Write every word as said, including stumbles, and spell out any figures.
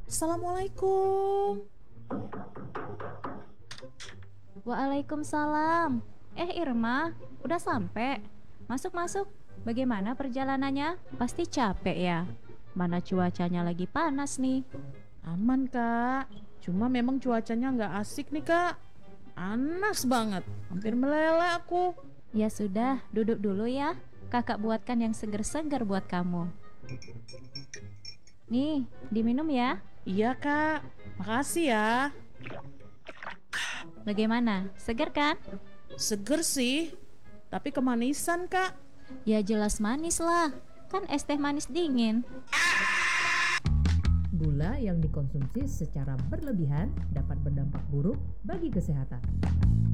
Assalamualaikum. Waalaikumsalam. Eh Irma, udah sampai? Masuk-masuk. Bagaimana perjalanannya? Pasti capek ya? Mana cuacanya lagi panas nih. Aman, Kak. Cuma memang cuacanya nggak asik nih, Kak. Panas banget. Hampir meleleh aku. Ya sudah, duduk dulu ya. Kakak buatkan yang seger-seger buat kamu. Nih, diminum ya. Iya, Kak. Makasih ya. Bagaimana? Seger kan? Seger sih. Tapi kemanisan, Kak. Ya jelas manis lah. Kan es teh manis dingin. Gula yang dikonsumsi secara berlebihan dapat berdampak buruk bagi kesehatan.